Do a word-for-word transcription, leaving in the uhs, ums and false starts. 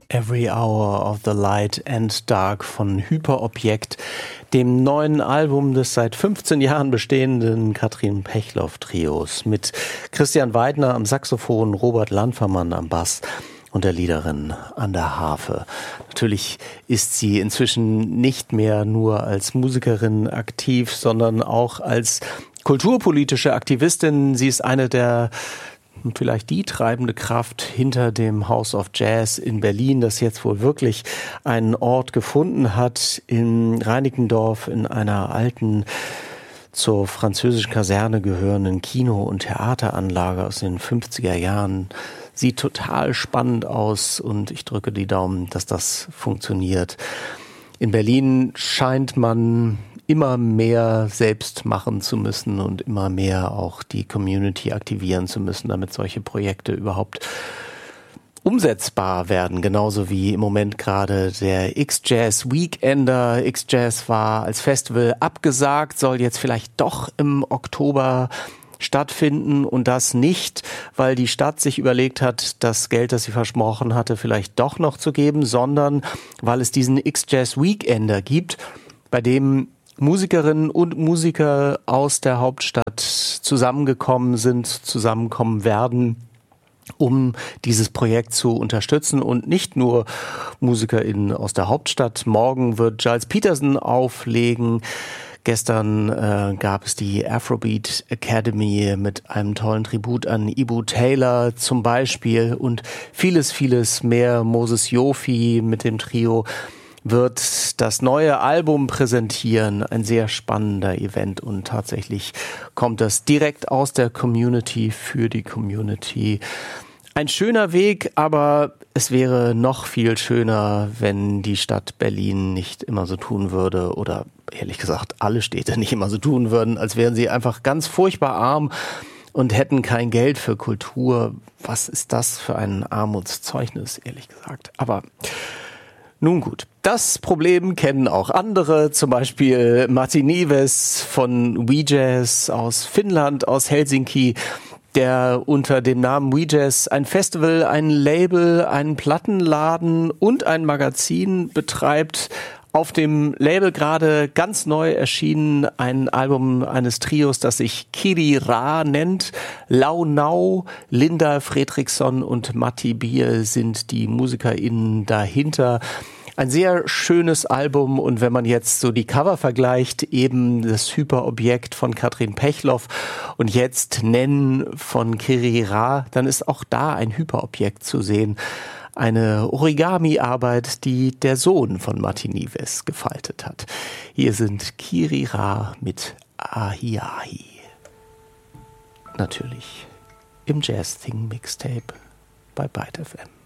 Every Hour of the Light and Dark von Hyperobjekt, dem neuen Album des seit fünfzehn Jahren bestehenden Katrin Pechloff-Trios mit Christian Weidner am Saxophon, Robert Landfermann am Bass und der Liederin an der Harfe. Natürlich ist sie inzwischen nicht mehr nur als Musikerin aktiv, sondern auch als kulturpolitische Aktivistin. Sie ist eine der vielleicht die treibende Kraft hinter dem House of Jazz in Berlin, das jetzt wohl wirklich einen Ort gefunden hat in Reinickendorf in einer alten, zur französischen Kaserne gehörenden Kino- und Theateranlage aus den fünfziger Jahren. Sieht total spannend aus und ich drücke die Daumen, dass das funktioniert. In Berlin scheint man immer mehr selbst machen zu müssen und immer mehr auch die Community aktivieren zu müssen, damit solche Projekte überhaupt umsetzbar werden. Genauso wie im Moment gerade der X-Jazz Weekender. X-Jazz war als Festival abgesagt, soll jetzt vielleicht doch im Oktober stattfinden und das nicht, weil die Stadt sich überlegt hat, das Geld, das sie versprochen hatte, vielleicht doch noch zu geben, sondern weil es diesen X-Jazz Weekender gibt, bei dem Musikerinnen und Musiker aus der Hauptstadt zusammengekommen sind, zusammenkommen werden, um dieses Projekt zu unterstützen und nicht nur MusikerInnen aus der Hauptstadt. Morgen wird Gilles Peterson auflegen. Gestern äh, gab es die Afrobeat Academy mit einem tollen Tribut an Ibu Taylor zum Beispiel und vieles, vieles mehr. Moses Yofi mit dem Trio wird das neue Album präsentieren. Ein sehr spannender Event und tatsächlich kommt das direkt aus der Community für die Community. Ein schöner Weg, aber es wäre noch viel schöner, wenn die Stadt Berlin nicht immer so tun würde oder ehrlich gesagt alle Städte nicht immer so tun würden, als wären sie einfach ganz furchtbar arm und hätten kein Geld für Kultur. Was ist das für ein Armutszeugnis, ehrlich gesagt. Aber nun gut, das Problem kennen auch andere, zum Beispiel Matti Nieves von WeJazz aus Finnland, aus Helsinki, der unter dem Namen WeJazz ein Festival, ein Label, einen Plattenladen und ein Magazin betreibt. Auf dem Label gerade ganz neu erschienen ein Album eines Trios, das sich Kiri Ra nennt. Lau Nau, Linda Fredriksson und Matti Bier sind die MusikerInnen dahinter. Ein sehr schönes Album und wenn man jetzt so die Cover vergleicht, eben das Hyperobjekt von Katrin Pechloff und jetzt Nen von Kiri Ra, dann ist auch da ein Hyperobjekt zu sehen. Eine Origami-Arbeit, die der Sohn von Matti Nieves gefaltet hat. Hier sind Kiri Ra mit Ahi Ahi. Natürlich im Jazz Thing Mixtape bei Byte F M.